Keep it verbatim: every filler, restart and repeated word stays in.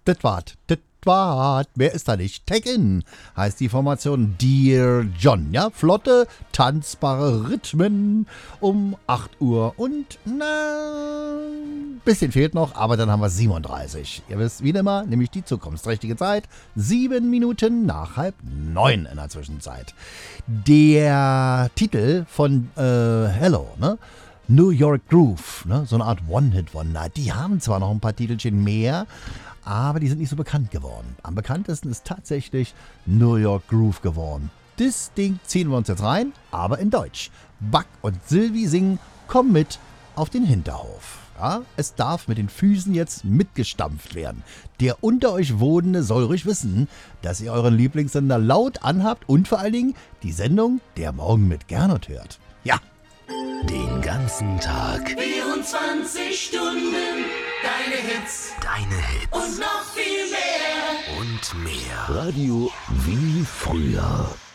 Das wart, das wart, wer ist da nicht? Tag-In heißt die Formation Dear John, ja, flotte, tanzbare Rhythmen um acht Uhr und, na, ein bisschen fehlt noch, aber dann haben wir siebenunddreißig. Ihr wisst, wie immer, nämlich die zukunftsträchtige Zeit, sieben Minuten nach halb neun in der Zwischenzeit. Der Titel von äh, Hello, ne? New York Groove, ne? So eine Art One-Hit-Wonder. Die haben zwar noch ein paar Titelchen mehr, aber die sind nicht so bekannt geworden. Am bekanntesten ist tatsächlich New York Groove geworden. Das Ding ziehen wir uns jetzt rein, aber in Deutsch. Buck und Sylvie singen Komm mit auf den Hinterhof. Ja, es darf mit den Füßen jetzt mitgestampft werden. Der unter euch Wohnende soll ruhig wissen, dass ihr euren Lieblingssender laut anhabt und vor allen Dingen die Sendung Der Morgen mit Gernot hört. Ja. Den ganzen Tag. vierundzwanzig Stunden. Deine Hits. Deine Hits. Und noch viel mehr. Und mehr. Radio wie früher.